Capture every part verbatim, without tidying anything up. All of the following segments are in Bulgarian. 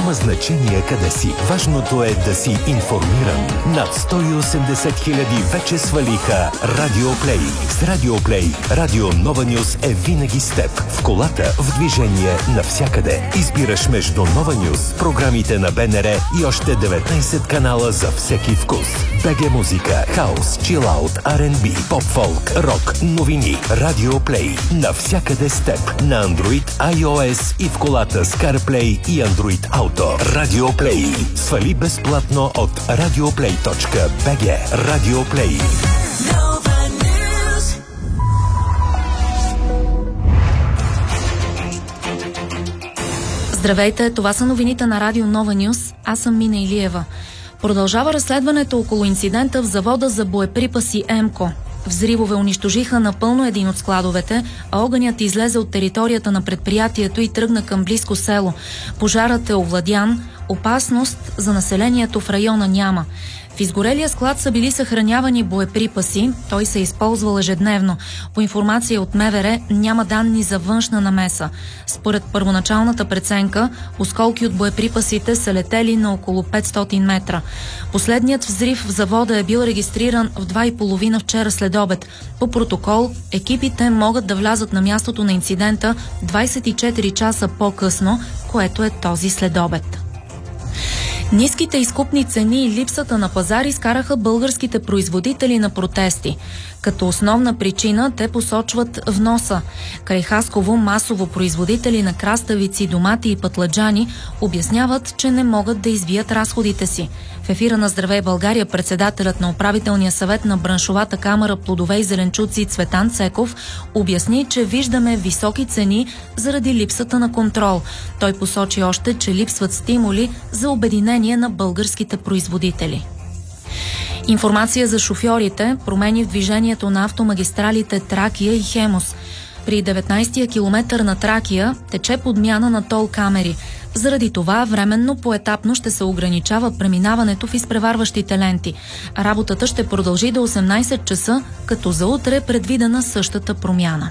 Няма значение къде си. Важното е да си информиран. Над сто и осемдесет хиляди вече свалиха Радио Плей. С Радио Плей, Радио Нова Нюз е винаги с теб. В колата, в движение, навсякъде. Избираш между Нова Нюз, програмите на БНР и още деветнайсет канала за всеки вкус. БГ музика, хаус, чилаут, Ар енд Би, поп-фолк, рок, новини. Радио Плей. Навсякъде с теб. На Android, iOS и в колата с CarPlay и Android Auto. Радио Плей. Свали безплатно от радиоплей точка би джи. Радио Плей. Здравейте, това са новините на Радио Нова Нюз. Аз съм Мина Илиева. Продължава разследването около инцидента в завода за боеприпаси Емко. Взривове унищожиха напълно един от складовете, а огънят излезе от територията на предприятието и тръгна към близко село. Пожарът е овладян, опасност за населението в района няма. В изгорелия склад са били съхранявани боеприпаси, той се използвал ежедневно. По информация от МВР няма данни за външна намеса. Според първоначалната преценка, осколки от боеприпасите са летели на около петстотин метра. Последният взрив в завода е бил регистриран в два и половина вчера след обед. По протокол, екипите могат да влязат на мястото на инцидента двайсет и четири часа по-късно, което е този следобед. Ниските изкупни цени и липсата на пазар изкараха българските производители на протести. Като основна причина те посочват вноса. Край Хасково масово производители на краставици, домати и пътладжани обясняват, че не могат да извият разходите си. В ефира на Здравей България председателят на управителния съвет на браншовата камара плодове и зеленчуци Цветан Цеков обясни, че виждаме високи цени заради липсата на контрол. Той посочи още, че липсват стимули за обединение на българските производители. Информация за шофьорите, промени в движението на автомагистралите Тракия и Хемус. При деветнайсетия километър на Тракия тече подмяна на тол камери. Заради това временно поетапно ще се ограничава преминаването в изпреварващите ленти. Работата ще продължи до осемнайсет часа, като за утре е предвидена същата промяна.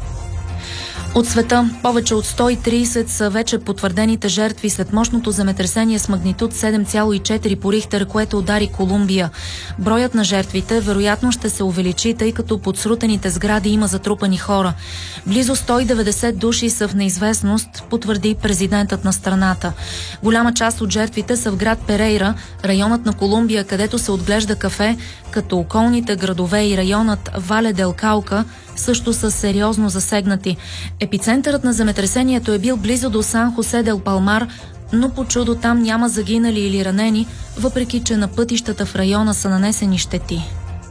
От света повече от сто и трийсет са вече потвърдените жертви след мощното земетресение с магнитуд седем цяло и четири по Рихтер, което удари Колумбия. Броят на жертвите вероятно ще се увеличи, тъй като под срутените сгради има затрупани хора. Близо сто и деветдесет души са в неизвестност, потвърди президентът на страната. Голяма част от жертвите са в град Перейра, районът на Колумбия, където се отглежда кафе, като околните градове и районът Вале дел Каука също са сериозно засегнати. Епицентърът на земетресението е бил близо до Сан Хосе дел Палмар, но по чудо там няма загинали или ранени, въпреки че на пътищата в района са нанесени щети.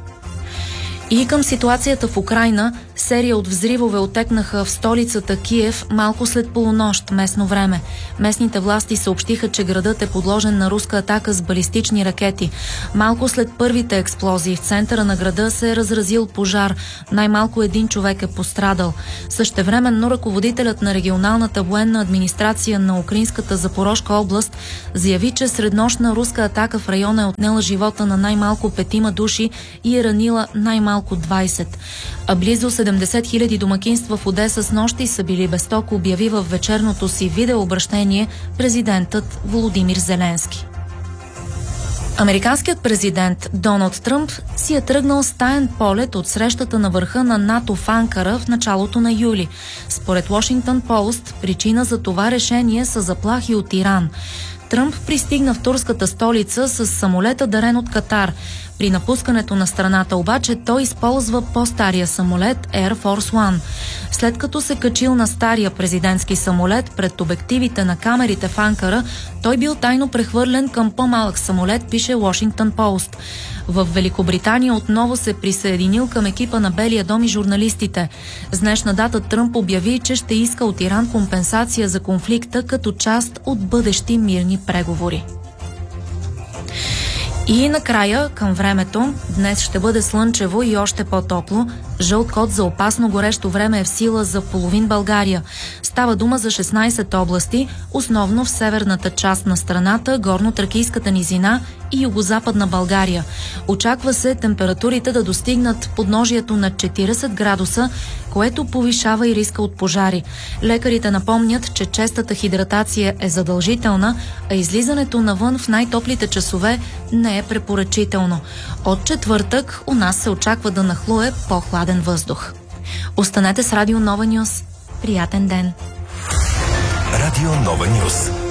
И към ситуацията в Украйна, серия от взривове отекнаха в столицата Киев малко след полунощ местно време. Местните власти съобщиха, че градът е подложен на руска атака с балистични ракети. Малко след първите експлозии в центъра на града се е разразил пожар. Най-малко един човек е пострадал. Същевременно ръководителят на регионалната военна администрация на украинската Запорожка област заяви, че среднощна руска атака в района е отнела живота на най-малко петима души и е ранила най-малко двайсет. А близо седемдесет хиляди домакинства в Одеса с нощи са били без ток, обяви в вечерното си видеообращение президентът Володимир Зеленски. Американският президент Доналд Тръмп си е тръгнал с таен полет от срещата на върха на НАТО в Анкара в началото на юли. Според Washington Post, причина за това решение са заплахи от Иран. Тръмп пристигна в турската столица с самолета, дарен от Катар. При напускането на страната обаче той използва по-стария самолет Air Force One. След като се качил на стария президентски самолет пред обективите на камерите в Анкара, той бил тайно прехвърлен към по-малък самолет, пише Washington Post. В Великобритания отново се присъединил към екипа на Белия дом и журналистите. С днешна дата Тръмп обяви, че ще иска от Иран компенсация за конфликта като част от бъдещи мирни преговори. И накрая, към времето, днес ще бъде слънчево и още по-топло. Жълт код за опасно горещо време е в сила за половин България. Става дума за шестнайсет области, основно в северната част на страната, горно-тракийската низина и югозападна България. Очаква се температурите да достигнат подножието на четирийсет градуса, което повишава и риска от пожари. Лекарите напомнят, че честата хидратация е задължителна, а излизането навън в най-топлите часове не е препоръчително. От четвъртък у нас се очаква да нахлуе по-хладен въздух. Останете с Радио Нова Нюс. Приятен ден! Радио Нова Нюс.